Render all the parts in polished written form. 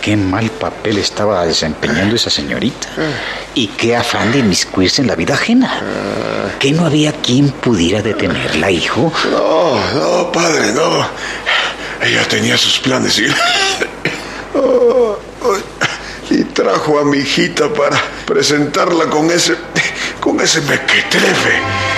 qué mal papel estaba desempeñando esa señorita. Y qué afán de inmiscuirse en la vida ajena. ¿Que no había quien pudiera detenerla, hijo? No, padre, no. Ella tenía sus planes y trajo a mi hijita para presentarla con ese mequetrefe.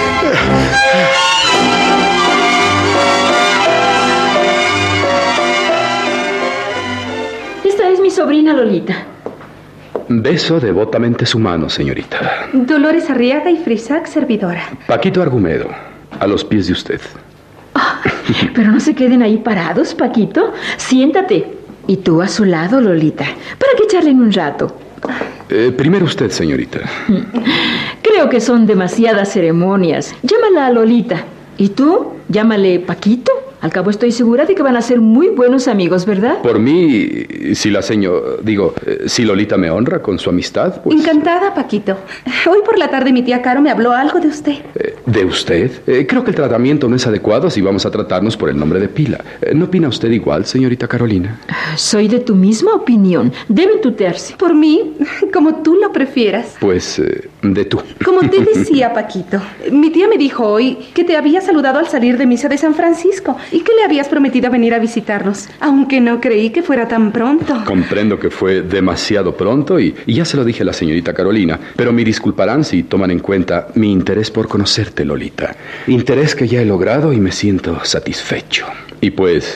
Esta es mi sobrina Lolita. Beso devotamente su mano, señorita. Dolores Arriaga y Frisac, servidora. Paquito Argumedo, a los pies de usted. Pero no se queden ahí parados, Paquito. Siéntate. Y tú a su lado, Lolita, para que charlen un rato. Primero usted, señorita. Creo que son demasiadas ceremonias. Llámala a Lolita. ¿Y tú? Llámale Paquito. Al cabo estoy segura de que van a ser muy buenos amigos, ¿verdad? Por mí, si si Lolita me honra con su amistad, pues... Encantada, Paquito. Hoy por la tarde mi tía Caro me habló algo de usted. ¿De usted? Creo que el tratamiento no es adecuado si vamos a tratarnos por el nombre de pila. ¿No opina usted igual, señorita Carolina? Soy de tu misma opinión. Deben tutearse. Por mí, como tú lo prefieras. Pues, de tú. Como te decía, Paquito, mi tía me dijo hoy que te había saludado al salir de misa de San Francisco y que le habías prometido venir a visitarnos, aunque no creí que fuera tan pronto. Comprendo que fue demasiado pronto y ya se lo dije a la señorita Carolina, pero me disculparán si toman en cuenta mi interés por conocerte, Lolita. Interés que ya he logrado y me siento satisfecho. Y pues...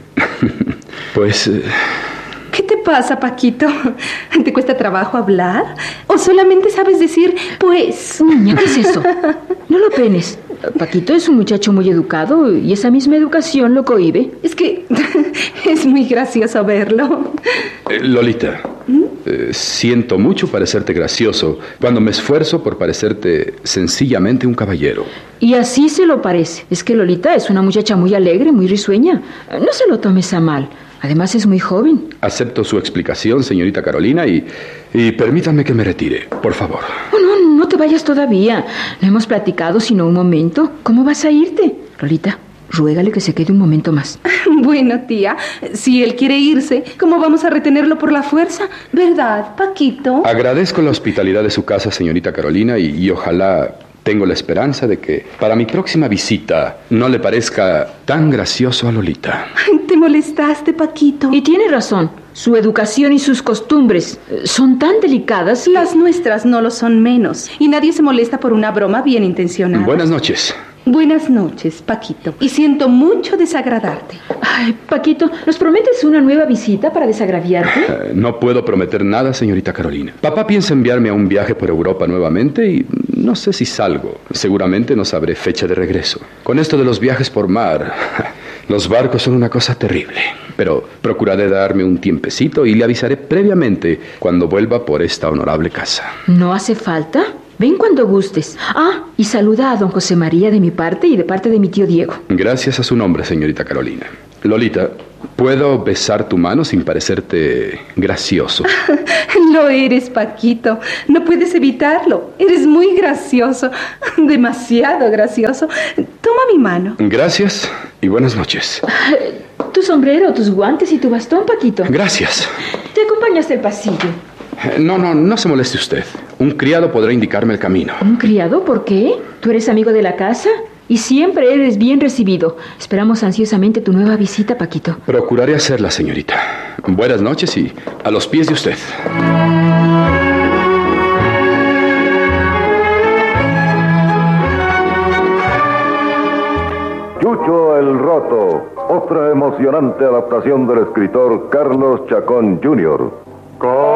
¿Qué te pasa, Paquito? ¿Te cuesta trabajo hablar? ¿O solamente sabes decir, pues? Niña, ¿qué es eso? No lo penes. Paquito es un muchacho muy educado y esa misma educación lo cohíbe. Es que es muy gracioso verlo. Lolita, siento mucho parecerte gracioso cuando me esfuerzo por parecerte sencillamente un caballero. Y así se lo parece. Es que Lolita es una muchacha muy alegre, muy risueña. No se lo tomes a mal. Además es muy joven. Acepto su explicación, señorita Carolina, y permítanme que me retire, por favor. Oh, no te vayas todavía. No hemos platicado sino un momento. ¿Cómo vas a irte? Lolita, ruégale que se quede un momento más. Bueno, tía, si él quiere irse, ¿cómo vamos a retenerlo por la fuerza? ¿Verdad, Paquito? Agradezco la hospitalidad de su casa, señorita Carolina, y ojalá... Tengo la esperanza de que para mi próxima visita no le parezca tan gracioso a Lolita. Te molestaste, Paquito. Y tiene razón. Su educación y sus costumbres son tan delicadas. Las nuestras no lo son menos. Y nadie se molesta por una broma bien intencionada. Buenas noches. Buenas noches, Paquito. Y siento mucho desagradarte. Ay, Paquito, ¿nos prometes una nueva visita para desagraviarte? No puedo prometer nada, señorita Carolina. Papá piensa enviarme a un viaje por Europa nuevamente y no sé si salgo. Seguramente no sabré fecha de regreso. Con esto de los viajes por mar, los barcos son una cosa terrible. Pero procuraré darme un tiempecito y le avisaré previamente cuando vuelva por esta honorable casa. ¿No hace falta? Ven cuando gustes. Y saluda a don José María de mi parte y de parte de mi tío Diego. Gracias a su nombre, señorita Carolina. Lolita, ¿puedo besar tu mano sin parecerte gracioso? Lo eres, Paquito. No puedes evitarlo. Eres muy gracioso. Demasiado gracioso. Toma mi mano. Gracias y buenas noches. Tu sombrero, tus guantes y tu bastón, Paquito. Gracias. Te acompaño hasta el pasillo. No se moleste usted. Un criado podrá indicarme el camino. ¿Un criado? ¿Por qué? ¿Tú eres amigo de la casa? Y siempre eres bien recibido. Esperamos ansiosamente tu nueva visita, Paquito. Procuraré hacerla, señorita. Buenas noches y a los pies de usted. Chucho el Roto, otra emocionante adaptación del escritor Carlos Chacón Jr.